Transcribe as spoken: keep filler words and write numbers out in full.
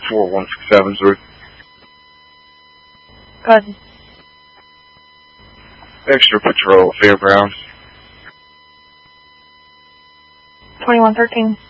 four one six seven three. Good. Extra patrol, Fairgrounds. twenty-one thirteen.